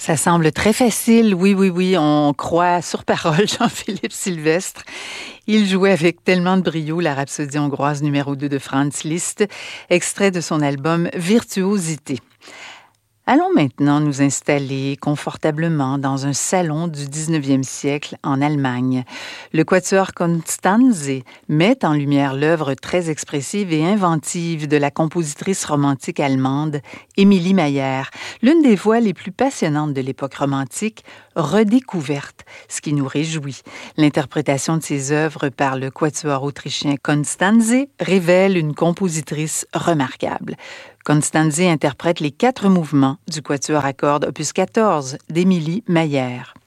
Ça semble très facile, oui, oui, oui, on croit sur parole Jean-Philippe Sylvestre. Il jouait avec tellement de brio la Rhapsodie hongroise numéro 2 de Franz Liszt, extrait de son album Virtuosité. Allons maintenant nous installer confortablement dans un salon du 19e siècle en Allemagne. Le quatuor Constanze met en lumière l'œuvre très expressive et inventive de la compositrice romantique allemande Emilie Mayer, l'une des voix les plus passionnantes de l'époque romantique, redécouverte, ce qui nous réjouit. L'interprétation de ses œuvres par le quatuor autrichien Constanze révèle une compositrice remarquable. Constanze interprète les 4 mouvements du quatuor à cordes opus 14 d'Émilie Mayer.